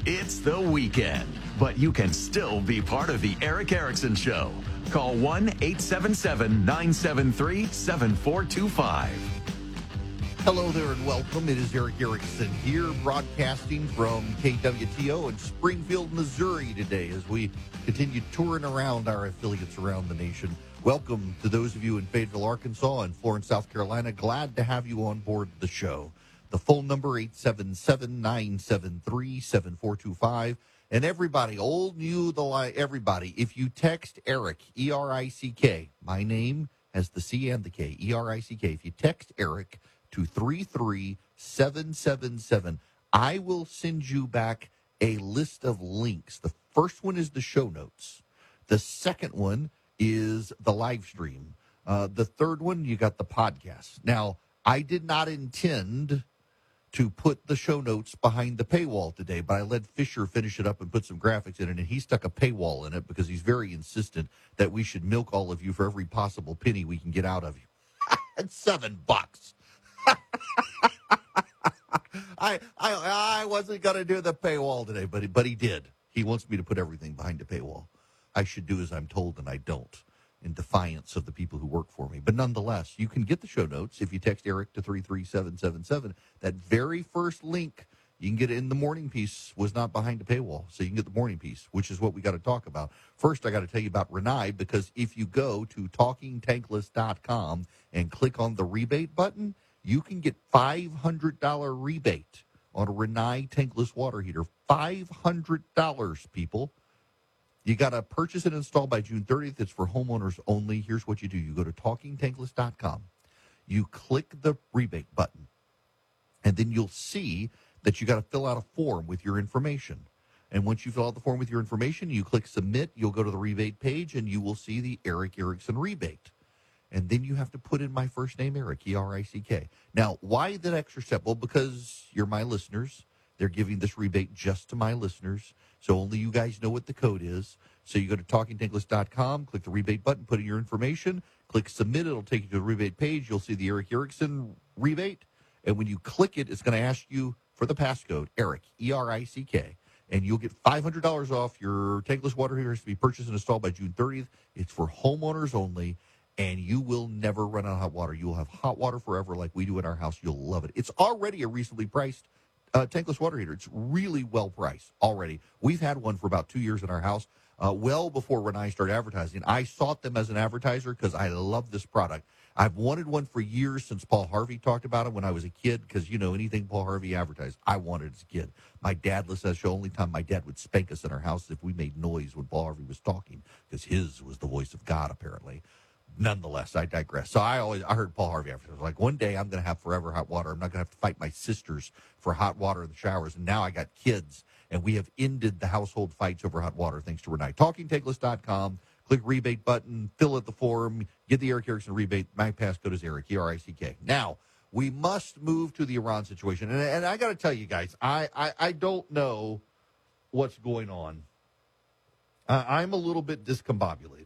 It's the weekend, but you can still be part of the Erick Erickson Show. Call 1-877-973-7425. Hello there and welcome. It is Erick Erickson here, broadcasting from KWTO in Springfield, Missouri today as we continue touring around our affiliates around the nation. Welcome to those of you in Fayetteville, Arkansas and Florence, South Carolina. Glad to have you on board the show. The phone number, 877-973-7425. And everybody, old, new, everybody, if you text Erick, E-R-I-C-K, my name has the C and the K, E-R-I-C-K. If you text Erick to 33777, I will send you back a list of links. The first one is the show notes. The second one is the live stream. The third one, you got the podcast. Now, I did not intend to put the show notes behind the paywall today, but I let Fisher finish it up and put some graphics in it, and he stuck a paywall in it because he's very insistent that we should milk all of you for every possible penny we can get out of you. It's $7. I wasn't going to do the paywall today, but he did. He wants me to put everything behind the paywall. I should do as I'm told, and I don't, in defiance of the people who work for me. But nonetheless, you can get the show notes if you text Erick to 33777. That very first link, you can get it in the morning piece, was not behind a paywall. So you can get the morning piece, which is what we got to talk about. First, I got to tell you about Rinnai, because if you go to TalkingTankless.com and click on the rebate button, you can get $500 rebate on a Rinnai tankless water heater. $500, people. You got to purchase and install by June 30th. It's for homeowners only. Here's what you do. You go to TalkingTankless.com. You click the rebate button, and then you'll see that you got to fill out a form with your information. And once you fill out the form with your information, you click submit. You'll go to the rebate page, and you will see the Erick Erickson rebate. And then you have to put in my first name, Erick, E-R-I-C-K. Now, why that extra step? Well, because you're my listeners. They're giving this rebate just to my listeners, so only you guys know what the code is. So you go to TalkingTankless.com, click the rebate button, put in your information, click submit. It'll take you to the rebate page. You'll see the Erick Erickson rebate. And when you click it, it's going to ask you for the passcode, Erick, E-R-I-C-K. And you'll get $500 off your tankless water heater to be purchased and installed by June 30th. It's for homeowners only, and you will never run out of hot water. You will have hot water forever like we do in our house. You'll love it. It's already a reasonably priced tankless water heater. It's really well priced already. We've had one for about 2 years in our house, well before Rinnai started advertising. I sought them as an advertiser because I love this product. I've wanted one for years since Paul Harvey talked about it when I was a kid, because, you know, anything Paul Harvey advertised, I wanted as a kid. My dad listened to that show. Only time my dad would spank us in our house if we made noise when Paul Harvey was talking, because his was the voice of God, apparently. Nonetheless, I digress. So I heard Paul Harvey after. I was like, one day I'm going to have forever hot water. I'm not going to have to fight my sisters for hot water in the showers. And now I got kids, and we have ended the household fights over hot water thanks to Rinnai. TalkingTankless.com. Click rebate button, fill out the form, get the Erick Erickson rebate. My passcode is Erick, E-R-I-C-K. Now, we must move to the Iran situation. And I got to tell you guys, I don't know what's going on. I'm a little bit discombobulated.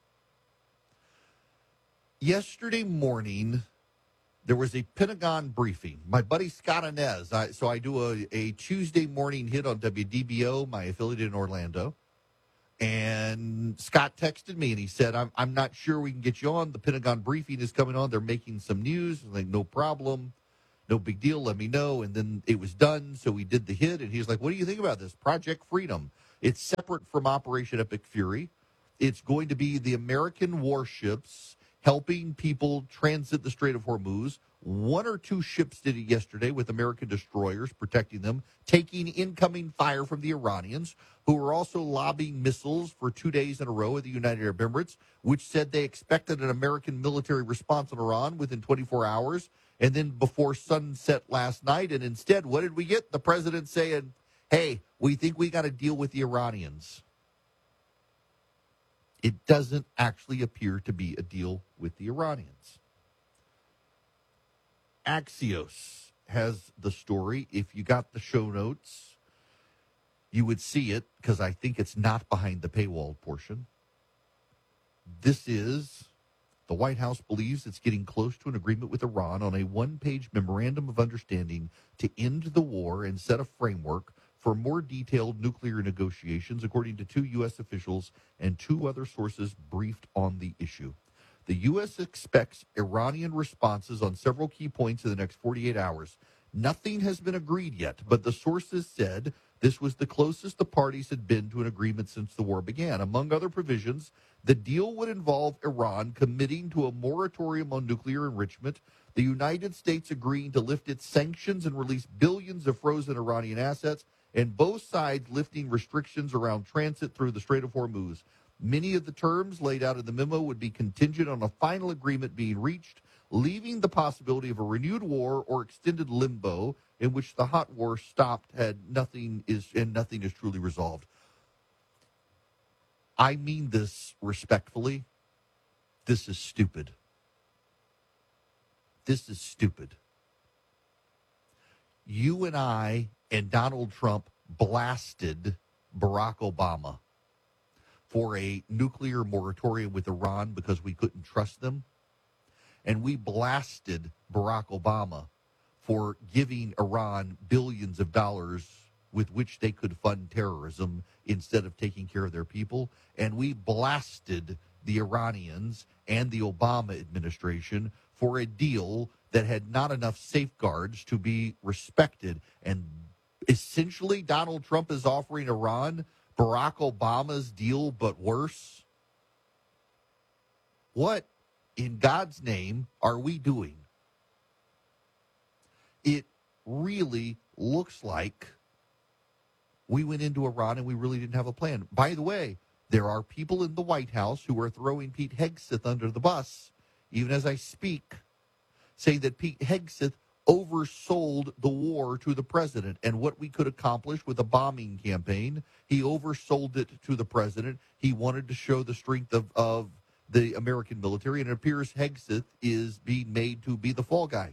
Yesterday morning, there was a Pentagon briefing. My buddy Scott Inez, so I do a Tuesday morning hit on WDBO, my affiliate in Orlando. And Scott texted me, and he said, I'm not sure we can get you on. The Pentagon briefing is coming on. They're making some news. I'm like, no problem. No big deal. Let me know. And then it was done, so we did the hit. And he was like, what do you think about this? Project Freedom. It's separate from Operation Epic Fury. It's going to be the American warships helping people transit the Strait of Hormuz. One or two ships did it yesterday with American destroyers protecting them, taking incoming fire from the Iranians, who were also lobbing missiles for 2 days in a row at the United Arab Emirates, which said they expected an American military response on Iran within 24 hours. And then before sunset last night, and instead, what did we get? The president saying, hey, we think we got to deal with the Iranians. It doesn't actually appear to be a deal with the Iranians. Axios has the story. If you got the show notes, you would see it, because I think it's not behind the paywall portion. This is, the White House believes it's getting close to an agreement with Iran on a one-page memorandum of understanding to end the war and set a framework for more detailed nuclear negotiations, according to 2 U.S. officials and 2 other sources briefed on the issue. The U.S. expects Iranian responses on several key points in the next 48 hours. Nothing has been agreed yet, but the sources said this was the closest the parties had been to an agreement since the war began. Among other provisions, the deal would involve Iran committing to a moratorium on nuclear enrichment, the United States agreeing to lift its sanctions and release billions of frozen Iranian assets, and both sides lifting restrictions around transit through the Strait of Hormuz. Many of the terms laid out in the memo would be contingent on a final agreement being reached, leaving the possibility of a renewed war or extended limbo in which the hot war stopped nothing is truly resolved. I mean this respectfully. This is stupid. This is stupid. You and I and Donald Trump blasted Barack Obama for a nuclear moratorium with Iran because we couldn't trust them. And we blasted Barack Obama for giving Iran billions of dollars with which they could fund terrorism instead of taking care of their people. And we blasted the Iranians and the Obama administration for a deal that had not enough safeguards to be respected. And essentially, Donald Trump is offering Iran Barack Obama's deal, but worse. What in God's name are we doing? It really looks like we went into Iran and we really didn't have a plan. By the way, there are people in the White House who are throwing Pete Hegseth under the bus, even as I speak, saying that Pete Hegseth oversold the war to the president and what we could accomplish with a bombing campaign. He oversold it to the president. He wanted to show the strength of the American military, and it appears Hegseth is being made to be the fall guy.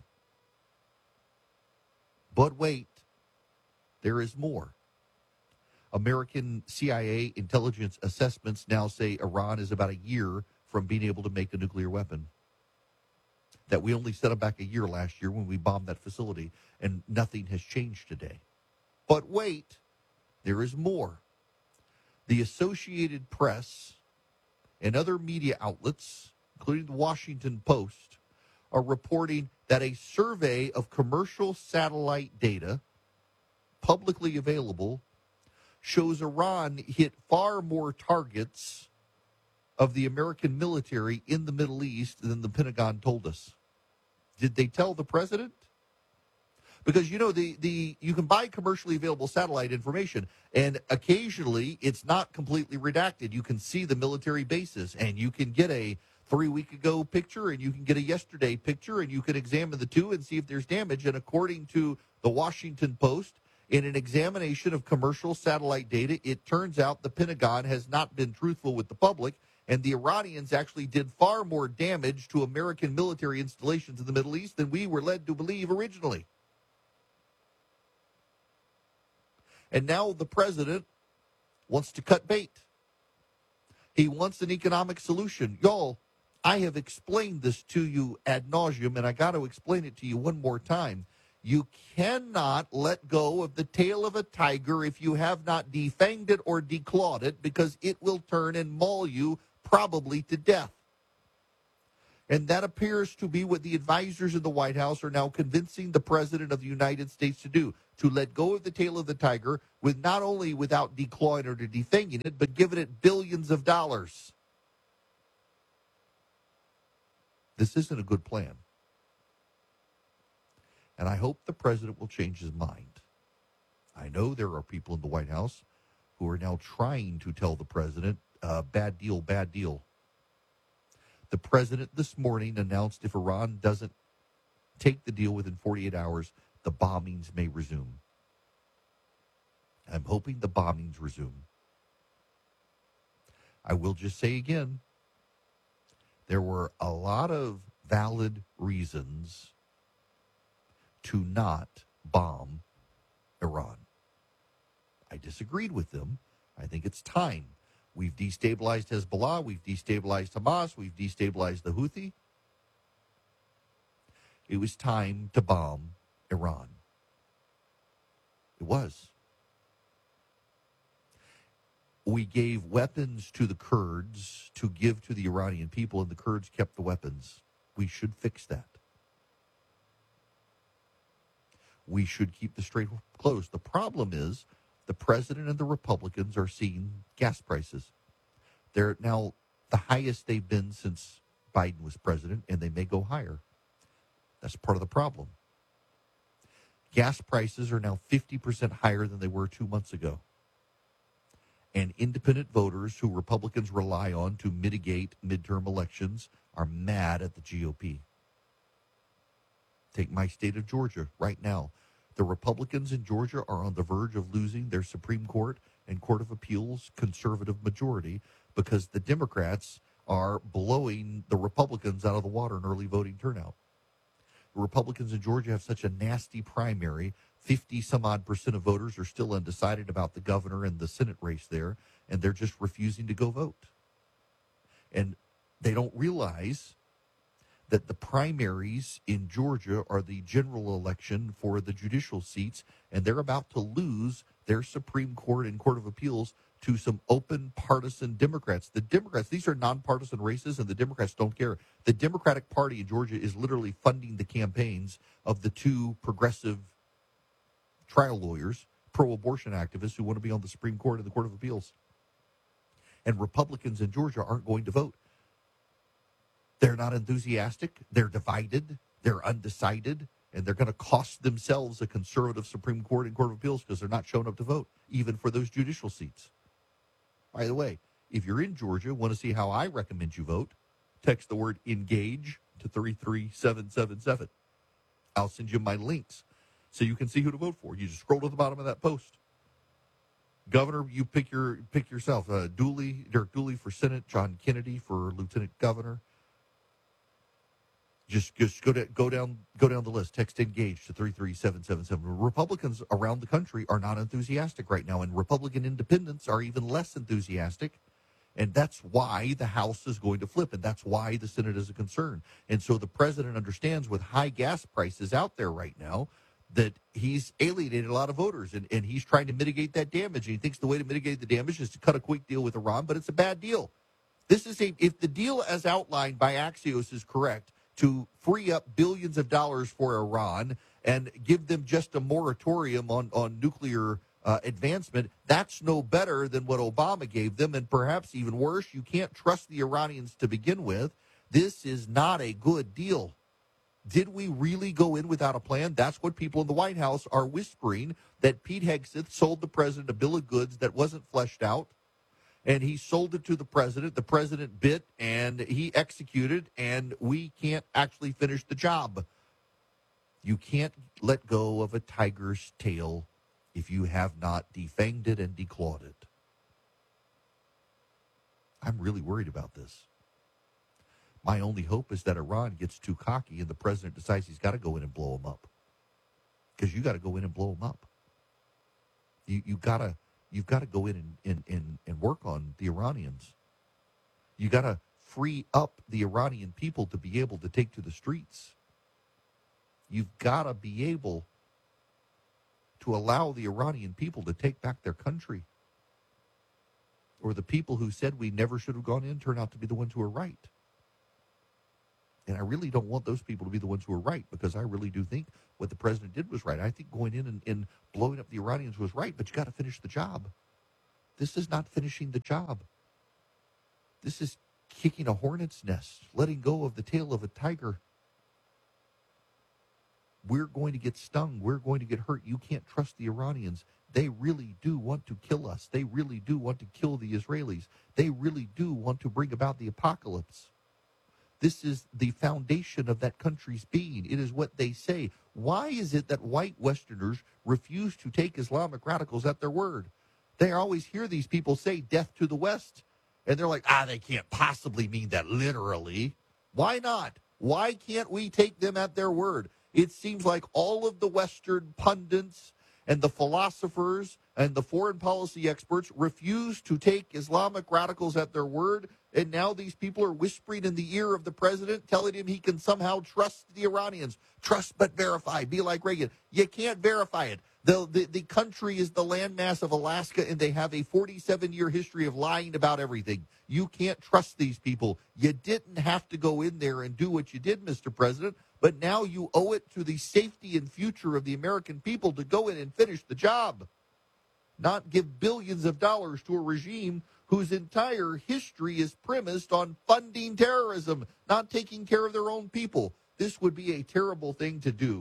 But wait, there is more. American CIA intelligence assessments now say Iran is about a year from being able to make a nuclear weapon. That we only set them back a year last year when we bombed that facility, and nothing has changed today. But wait, there is more. The Associated Press and other media outlets, including the Washington Post, are reporting that a survey of commercial satellite data, publicly available, shows Iran hit far more targets of the American military in the Middle East than the Pentagon told us. Did they tell the president? Because, you know, you can buy commercially available satellite information, and occasionally it's not completely redacted. You can see the military bases, and you can get a 3-week-ago picture, and you can get a yesterday picture, and you can examine the two and see if there's damage. And according to the Washington Post, in an examination of commercial satellite data, it turns out the Pentagon has not been truthful with the public, and the Iranians actually did far more damage to American military installations in the Middle East than we were led to believe originally. And now the president wants to cut bait. He wants an economic solution. Y'all, I have explained this to you ad nauseum, and I got to explain it to you one more time. You cannot let go of the tail of a tiger if you have not defanged it or declawed it, because it will turn and maul you probably to death. And that appears to be what the advisors in the White House are now convincing the President of the United States to do, to let go of the tail of the tiger, with not only without declawing or defanging it, but giving it billions of dollars. This isn't a good plan. And I hope the president will change his mind. I know there are people in the White House who are now trying to tell the president, bad deal, bad deal. The president this morning announced if Iran doesn't take the deal within 48 hours, the bombings may resume. I'm hoping the bombings resume. I will just say again, there were a lot of valid reasons to not bomb Iran. I disagreed with them. I think it's time. We've destabilized Hezbollah. We've destabilized Hamas. We've destabilized the Houthi. It was time to bomb Iran. It was. We gave weapons to the Kurds to give to the Iranian people, and the Kurds kept the weapons. We should fix that. We should keep the strait closed. The problem is the president and the Republicans are seeing gas prices. They're now the highest they've been since Biden was president, and they may go higher. That's part of the problem. Gas prices are now 50% higher than they were 2 months ago. And independent voters who Republicans rely on to mitigate midterm elections are mad at the GOP. Take my state of Georgia right now. The Republicans in Georgia are on the verge of losing their Supreme Court and Court of Appeals conservative majority because the Democrats are blowing the Republicans out of the water in early voting turnout. The Republicans in Georgia have such a nasty primary. 50-some-odd% of voters are still undecided about the governor and the Senate race there, and they're just refusing to go vote. And they don't realize that the primaries in Georgia are the general election for the judicial seats, and they're about to lose their Supreme Court and Court of Appeals to some open partisan Democrats. The Democrats, these are nonpartisan races, and the Democrats don't care. The Democratic Party in Georgia is literally funding the campaigns of the two progressive trial lawyers, pro-abortion activists who want to be on the Supreme Court and the Court of Appeals. And Republicans in Georgia aren't going to vote. They're not enthusiastic. They're divided. They're undecided. And they're going to cost themselves a conservative Supreme Court and Court of Appeals because they're not showing up to vote, even for those judicial seats. By the way, if you're in Georgia, want to see how I recommend you vote, text the word ENGAGE to 33777. I'll send you my links so you can see who to vote for. You just scroll to the bottom of that post. Governor, you pick yourself. Derek Dooley for Senate, John Kennedy for Lieutenant Governor. Just go down the list. Text ENGAGE to 33777. Republicans around the country are not enthusiastic right now, and Republican independents are even less enthusiastic. And that's why the House is going to flip, and that's why the Senate is a concern. And so the president understands with high gas prices out there right now that he's alienated a lot of voters, and he's trying to mitigate that damage. And he thinks the way to mitigate the damage is to cut a quick deal with Iran, but it's a bad deal. If the deal as outlined by Axios is correct, to free up billions of dollars for Iran and give them just a moratorium on nuclear advancement, that's no better than what Obama gave them, and perhaps even worse. You can't trust the Iranians to begin with. This is not a good deal. Did we really go in without a plan? That's what people in the White House are whispering, that Pete Hegseth sold the president a bill of goods that wasn't fleshed out. And he sold it to the president. The president bit, and he executed, and we can't actually finish the job. You can't let go of a tiger's tail if you have not defanged it and declawed it. I'm really worried about this. My only hope is that Iran gets too cocky and the president decides he's got to go in and blow him up. Because you got to go in and blow him up. You've got to go in and work on the Iranians. You got to free up the Iranian people to be able to take to the streets. You've got to be able to allow the Iranian people to take back their country. Or the people who said we never should have gone in turn out to be the ones who are right. And I really don't want those people to be the ones who are right, because I really do think what the president did was right. I think going in and blowing up the Iranians was right, but you got to finish the job. This is not finishing the job. This is kicking a hornet's nest, letting go of the tail of a tiger. We're going to get stung. We're going to get hurt. You can't trust the Iranians. They really do want to kill us. They really do want to kill the Israelis. They really do want to bring about the apocalypse. This is the foundation of that country's being. It is what they say. Why is it that white Westerners refuse to take Islamic radicals at their word? They always hear these people say death to the West. And they're like, they can't possibly mean that literally. Why not? Why can't we take them at their word? It seems like all of the Western pundits and the philosophers and the foreign policy experts refuse to take Islamic radicals at their word. And now these people are whispering in the ear of the president, telling him he can somehow trust the Iranians. Trust but verify. Be like Reagan. You can't verify it. The country is the landmass of Alaska, and they have a 47-year history of lying about everything. You can't trust these people. You didn't have to go in there and do what you did, Mr. President, but now you owe it to the safety and future of the American people to go in and finish the job, not give billions of dollars to a regime whose entire history is premised on funding terrorism, not taking care of their own people. This would be a terrible thing to do.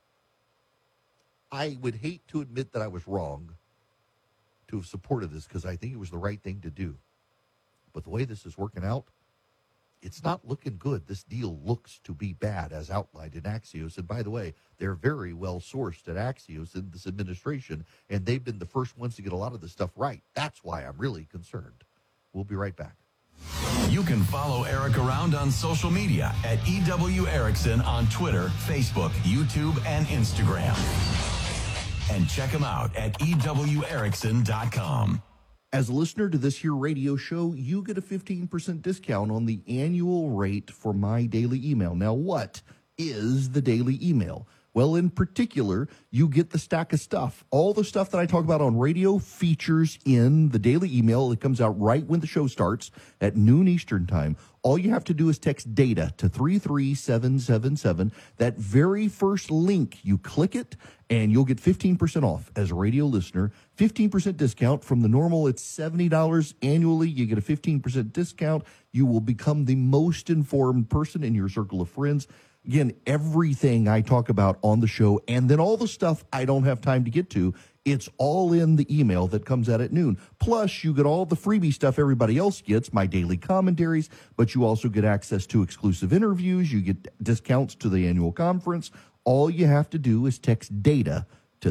I would hate to admit that I was wrong to have supported this because I think it was the right thing to do. But the way this is working out, it's not looking good. This deal looks to be bad as outlined in Axios. And by the way, they're very well sourced at Axios in this administration, and they've been the first ones to get a lot of this stuff right. That's why I'm really concerned. We'll be right back. You can follow Eric around on social media at EW Erickson on Twitter, Facebook, YouTube, and Instagram. And check him out at EWErickson.com. As a listener to this here radio show, you get a 15% discount on the annual rate for my daily email. Now, what is the daily email? Well, in particular, you get the stack of stuff. All the stuff that I talk about on radio features in the daily email. It comes out right when the show starts at noon Eastern time. All you have to do is text DATA to 33777. That very first link, you click it, and you'll get 15% off as a radio listener. 15% discount from the normal. It's $70 annually. You get a 15% discount. You will become the most informed person in your circle of friends. Again, everything I talk about on the show, and then all the stuff I don't have time to get to, it's all in the email that comes out at noon. Plus, you get all the freebie stuff everybody else gets, my daily commentaries, but you also get access to exclusive interviews. You get discounts to the annual conference. All you have to do is text DATA to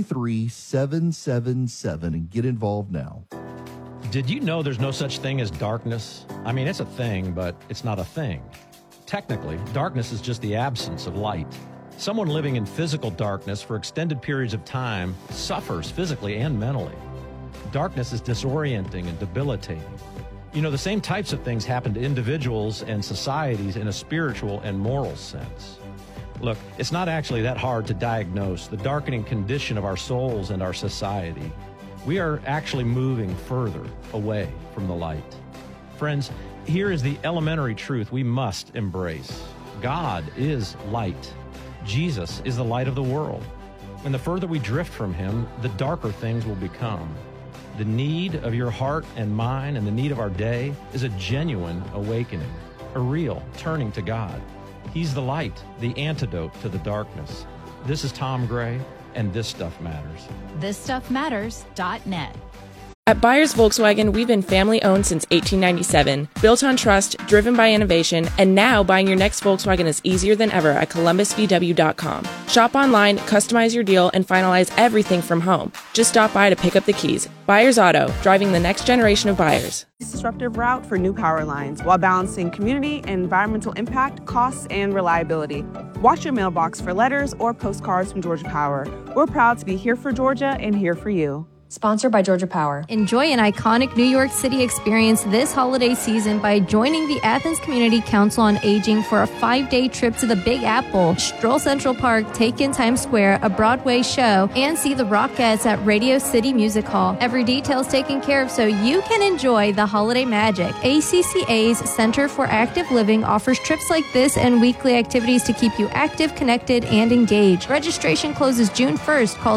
33777 and get involved now. Did you know there's no such thing as darkness? I mean, it's a thing, but it's not a thing. Technically, darkness is just the absence of light. Someone living in physical darkness for extended periods of time suffers physically and mentally. Darkness is disorienting and debilitating. You know, the same types of things happen to individuals and societies in a spiritual and moral sense. Look, it's not actually that hard to diagnose the darkening condition of our souls and our society. We are actually moving further away from the light. Friends, here is the elementary truth we must embrace. God is light. Jesus is the light of the world. And the further we drift from him, the darker things will become. The need of your heart and mine and the need of our day is a genuine awakening, a real turning to God. He's the light, the antidote to the darkness. This is Tom Gray, and This Stuff Matters. ThisStuffMatters.net. At Byers Volkswagen, we've been family-owned since 1897, built on trust, driven by innovation, and now buying your next Volkswagen is easier than ever at ColumbusVW.com. Shop online, customize your deal, and finalize everything from home. Just stop by to pick up the keys. Byers Auto, driving the next generation of buyers. Disruptive route for new power lines while balancing community and environmental impact, costs, and reliability. Watch your mailbox for letters or postcards from Georgia Power. We're proud to be here for Georgia and here for you. Sponsored by Georgia Power. Enjoy an iconic New York City experience this holiday season by joining the Athens Community Council on Aging for a 5-day trip to the Big Apple, stroll Central Park, take in Times Square, a Broadway show, and see the Rockettes at Radio City Music Hall. Every detail is taken care of so you can enjoy the holiday magic. ACCA's Center for Active Living offers trips like this and weekly activities to keep you active, connected, and engaged. Registration closes June 1st. Call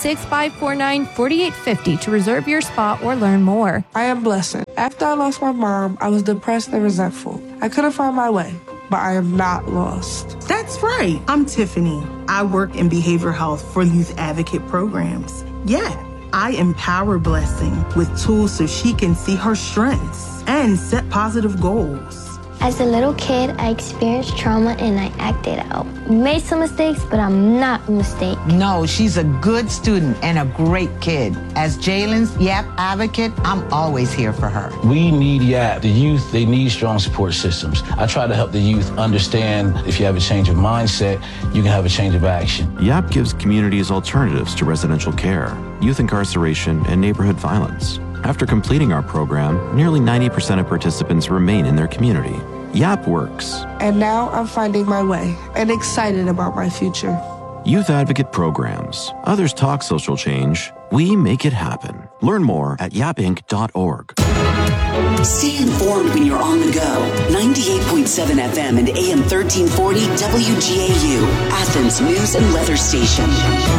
706-549-4850 to reserve your spot or learn more. I am Blessing. After I lost my mom, I was depressed and resentful. I couldn't find my way, but I am not lost. That's right. I'm Tiffany. I work in behavioral health for youth advocate programs. Yeah, I empower Blessing with tools so she can see her strengths and set positive goals. As a little kid, I experienced trauma and I acted out. Made some mistakes, but I'm not a mistake. No, she's a good student and a great kid. As Jalen's YAP advocate, I'm always here for her. We need YAP. The youth, they need strong support systems. I try to help the youth understand if you have a change of mindset, you can have a change of action. YAP gives communities alternatives to residential care, youth incarceration, and neighborhood violence. After completing our program, nearly 90% of participants remain in their community. YAP works. And now I'm finding my way and excited about my future. Youth Advocate Programs. Others talk social change. We make it happen. Learn more at yapinc.org. Stay informed when you're on the go. 98.7 FM and AM 1340 WGAU, Athens News and Weather Station.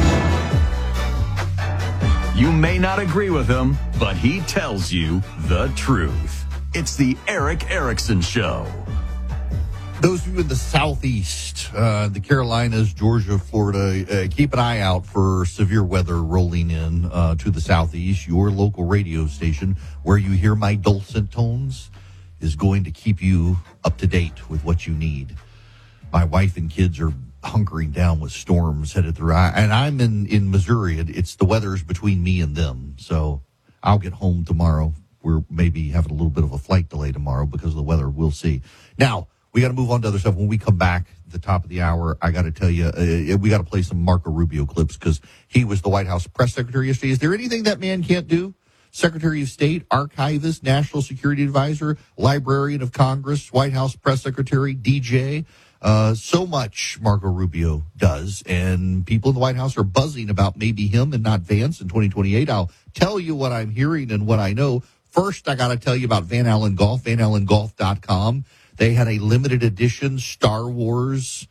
You may not agree with him, but he tells you the truth. It's the Eric Erickson Show. Those of you in the Southeast, the Carolinas, Georgia, Florida, keep an eye out for severe weather rolling in to the Southeast. Your local radio station, where you hear my dulcet tones, is going to keep you up to date with what you need. My wife and kids are hunkering down with storms headed through. And I'm in Missouri. It's the weather's between me and them. So I'll get home tomorrow. We're maybe having a little bit of a flight delay tomorrow because of the weather. We'll see. Now, we got to move on to other stuff. When we come back at the top of the hour, I got to tell you, we got to play some Marco Rubio clips because he was the White House press secretary yesterday. Is there anything that man can't do? Secretary of State, archivist, national security advisor, librarian of Congress, White House press secretary, DJ. So much Marco Rubio does, and people in the White House are buzzing about maybe him and not Vance in 2028. I'll tell you what I'm hearing and what I know. First, I got to tell you about Van Allen Golf, vanallengolf.com. They had a limited edition Star Wars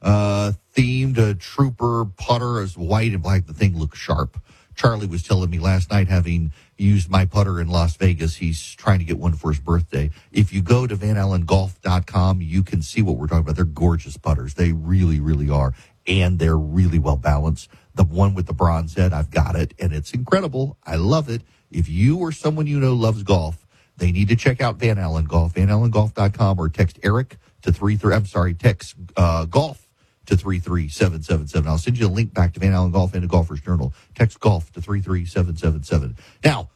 themed trooper putter as white and black. The thing looks sharp. Charlie was telling me last night, having used my putter in Las Vegas, he's trying to get one for his birthday. If you go to vanallengolf.com, you can see what we're talking about. They're gorgeous putters. They really, really are. And they're really well balanced. The one with the bronze head, I've got it, and it's incredible. I love it. If you or someone you know loves golf, they need to check out Van Allen Golf, vanallengolf.com, or text Eric to text golf to 33777. I'll send you a link back to Van Allen Golf and the Golfer's Journal. Text golf to 33777. Now,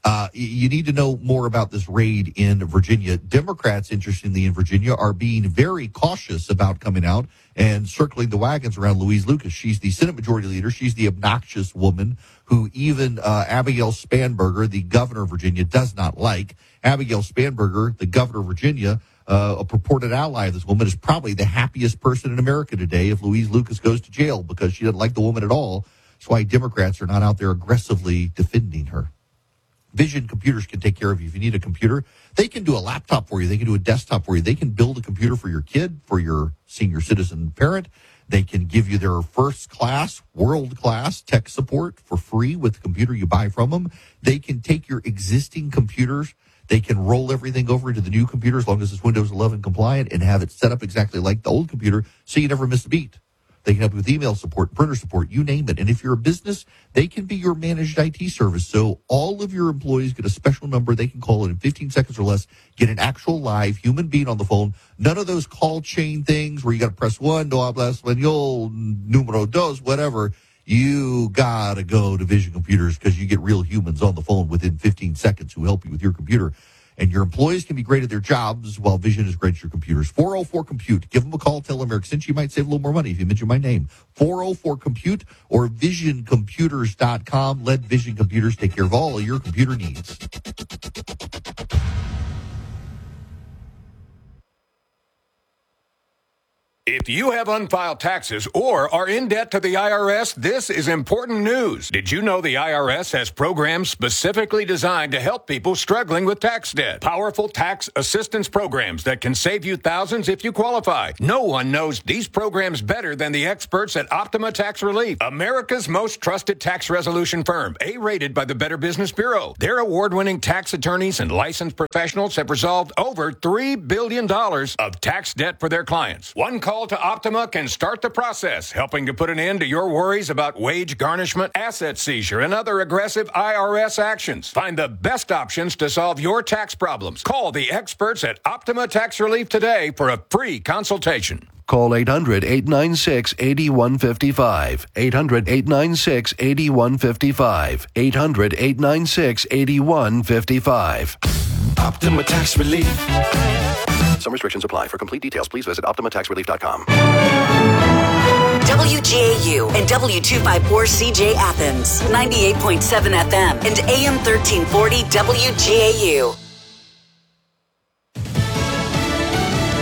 you need to know more about this raid in Virginia. Democrats, interestingly, in Virginia are being very cautious about coming out and circling the wagons around Louise Lucas. She's the Senate Majority Leader. She's the obnoxious woman who even Abigail Spanberger, the governor of Virginia, does not like. Abigail Spanberger, the governor of Virginia, a purported ally of this woman, is probably the happiest person in America today if Louise Lucas goes to jail because she doesn't like the woman at all. That's why Democrats are not out there aggressively defending her. Vision Computers can take care of you. If you need a computer, they can do a laptop for you. They can do a desktop for you. They can build a computer for your kid, for your senior citizen parent. They can give you their first-class, world-class tech support for free with the computer you buy from them. They can take your existing computers. They can roll everything over into the new computer as long as it's Windows 11 compliant and have it set up exactly like the old computer so you never miss a beat. They can help you with email support, printer support, you name it. And if you're a business, they can be your managed IT service. So all of your employees get a special number. They can call it in 15 seconds or less, get an actual live human being on the phone. None of those call chain things where you got to press 1, no habla español, número dos, whatever. You got to go to Vision Computers because you get real humans on the phone within 15 seconds who help you with your computer. And your employees can be great at their jobs while Vision is great at your computers. 404-COMPUTE. Give them a call. Tell them Eric sent you. You might save a little more money if you mention my name. 404-COMPUTE or visioncomputers.com. Let Vision Computers take care of all of your computer needs. If you have unfiled taxes or are in debt to the IRS, this is important news. Did you know the IRS has programs specifically designed to help people struggling with tax debt? Powerful tax assistance programs that can save you thousands if you qualify. No one knows these programs better than the experts at Optima Tax Relief, America's most trusted tax resolution firm, A-rated by the Better Business Bureau. Their award-winning tax attorneys and licensed professionals have resolved over $3 billion of tax debt for their clients. One call to Optima can start the process, helping to put an end to your worries about wage garnishment, asset seizure, and other aggressive IRS actions. Find the best options to solve your tax problems. Call the experts at Optima Tax Relief today for a free consultation. Call 800-896-8155. 800-896-8155. 800-896-8155. Optima Tax Relief. Some restrictions apply. For complete details, please visit OptimaTaxRelief.com. WGAU and W254CJ Athens, 98.7 FM and AM 1340 WGAU. And here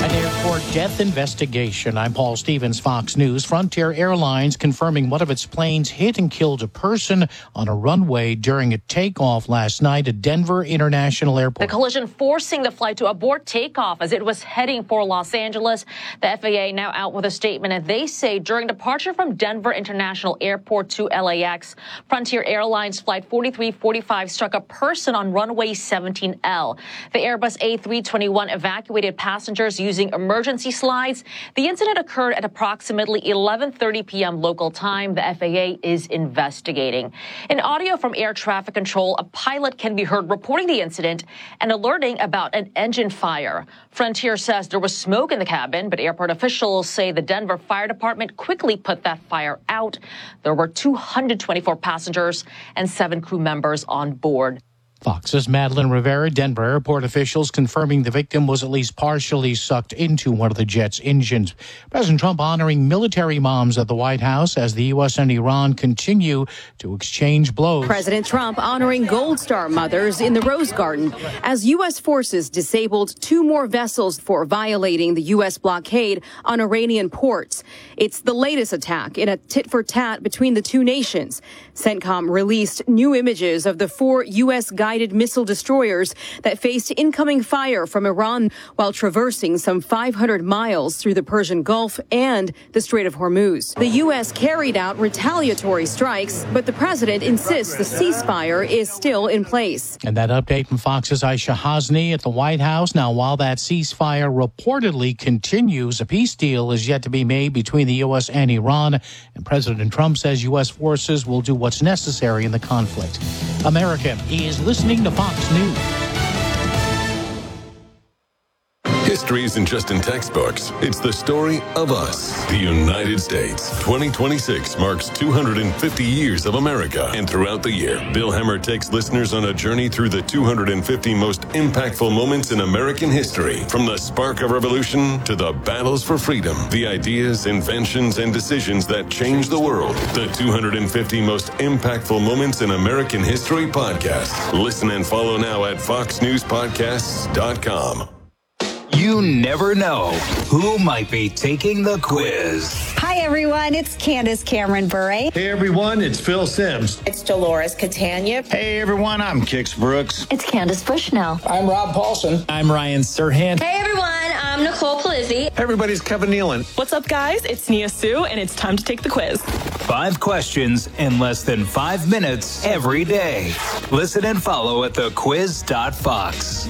airport death investigation. I'm Paul Stevens, Fox News. Frontier Airlines confirming one of its planes hit and killed a person on a runway during a takeoff last night at Denver International Airport. The collision forcing the flight to abort takeoff as it was heading for Los Angeles. The FAA now out with a statement, and they say during departure from Denver International Airport to LAX, Frontier Airlines Flight 4345 struck a person on runway 17L. The Airbus A321 evacuated passengers using emergency slides. The incident occurred at approximately 11:30 p.m. local time. The FAA is investigating. In audio from air traffic control, a pilot can be heard reporting the incident and alerting about an engine fire. Frontier says there was smoke in the cabin, but airport officials say the Denver Fire Department quickly put that fire out. There were 224 passengers and 7 crew members on board. Fox's Madeline Rivera. Denver airport officials confirming the victim was at least partially sucked into one of the jet's engines. President Trump honoring military moms at the White House as the U.S. and Iran continue to exchange blows. President Trump honoring Gold Star mothers in the Rose Garden as U.S. forces disabled 2 more vessels for violating the U.S. blockade on Iranian ports. It's the latest attack in a tit-for-tat between the two nations. CENTCOM released new images of the 4 U.S. guided missile destroyers that faced incoming fire from Iran while traversing some 500 miles through the Persian Gulf and the Strait of Hormuz. The U.S. carried out retaliatory strikes, but the president insists the ceasefire is still in place. And that update from Fox's Aisha Hasni at the White House. Now, while that ceasefire reportedly continues, a peace deal is yet to be made between the U.S. and Iran, and President Trump says U.S. forces will do what's necessary in the conflict. America is listening to Fox News. History isn't just in textbooks. It's the story of us, the United States. 2026 marks 250 years of America. And throughout the year, Bill Hemmer takes listeners on a journey through the 250 most impactful moments in American history. From the spark of revolution to the battles for freedom, the ideas, inventions, and decisions that changed the world. The 250 most impactful moments in American history podcast. Listen and follow now at foxnewspodcasts.com. You never know who might be taking the quiz. Hi, everyone. It's Candace Cameron Bure. Hey, everyone. It's Phil Sims. It's Dolores Catania. Hey, everyone. I'm Kix Brooks. It's Candace Bushnell. I'm Rob Paulson. I'm Ryan Serhant. Hey, everyone. I'm Nicole Palizzi. Hey, everybody's Kevin Nealon. What's up, guys? It's Nia Sue, and it's time to take the quiz. 5 questions in less than 5 minutes every day. Listen and follow at thequiz.fox.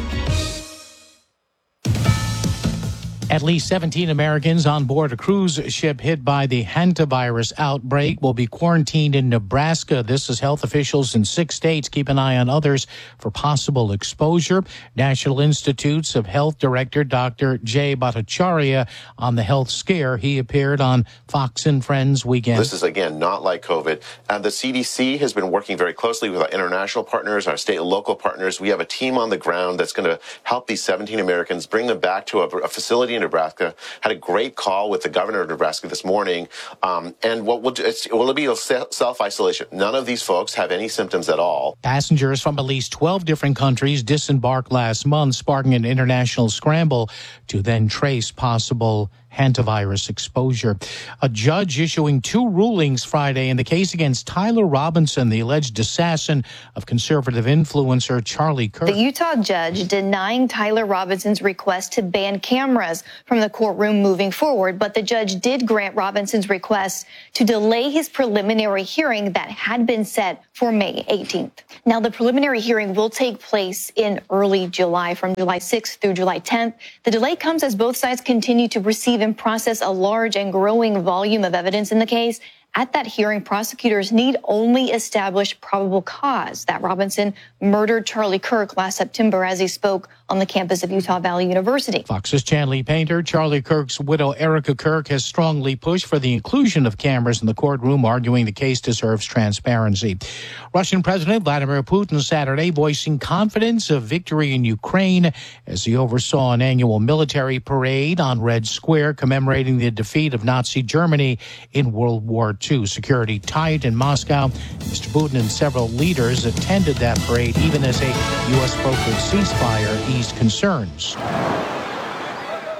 At least 17 Americans on board a cruise ship hit by the hantavirus outbreak will be quarantined in Nebraska. This is health officials in 6 states. Keep an eye on others for possible exposure. National Institutes of Health Director Dr. Jay Bhattacharya on the health scare. He appeared on Fox and Friends Weekend. This is, again, not like COVID. The CDC has been working very closely with our international partners, our state and local partners. We have a team on the ground that's going to help these 17 Americans, bring them back to a facility in Nebraska. Had a great call with the governor of Nebraska this morning. And what we'll do, will be a self-isolation. None of these folks have any symptoms at all. Passengers from at least 12 different countries disembarked last month, sparking an international scramble to then trace possible hantavirus exposure. A judge issuing 2 rulings Friday in the case against Tyler Robinson, the alleged assassin of conservative influencer Charlie Kirk. The Utah judge denying Tyler Robinson's request to ban cameras from the courtroom moving forward, but the judge did grant Robinson's request to delay his preliminary hearing that had been set for May 18th. Now, the preliminary hearing will take place in early July, from July 6th through July 10th. The delay comes as both sides continue to receive and process a large and growing volume of evidence in the case. At that hearing, prosecutors need only establish probable cause that Robinson murdered Charlie Kirk last September as he spoke on the campus of Utah Valley University. Fox's Chanley Painter, Charlie Kirk's widow Erica Kirk, has strongly pushed for the inclusion of cameras in the courtroom, arguing the case deserves transparency. Russian President Vladimir Putin Saturday voicing confidence of victory in Ukraine as he oversaw an annual military parade on Red Square commemorating the defeat of Nazi Germany in World War II. Security tight in Moscow. Mr. Putin and several leaders attended that parade, even as a U.S.-brokered ceasefire eased concerns.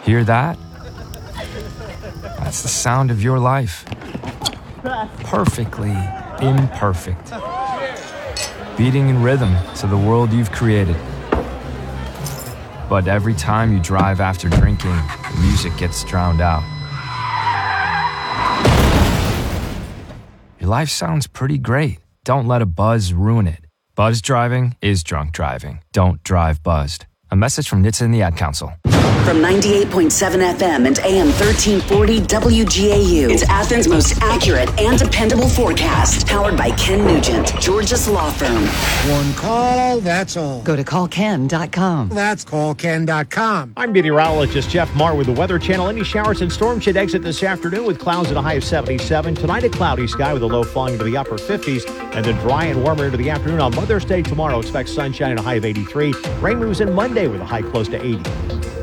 Hear that? That's the sound of your life. Perfectly imperfect. Beating in rhythm to the world you've created. But every time you drive after drinking, the music gets drowned out. Your life sounds pretty great. Don't let a buzz ruin it. Buzz driving is drunk driving. Don't drive buzzed. A message from NHTSA and the Ad Council. From 98.7 FM and AM 1340 WGAU, it's Athens' most accurate and dependable forecast. Powered by Ken Nugent, Georgia's law firm. One call, that's all. Go to callken.com. That's callken.com. I'm meteorologist Jeff Marr with the Weather Channel. Any showers and storms should exit this afternoon with clouds at a high of 77. Tonight, a cloudy sky with a low falling into the upper 50s, and then dry and warmer into the afternoon. On Mother's Day tomorrow, expect sunshine at a high of 83. Rain moves in Monday with a high close to 80.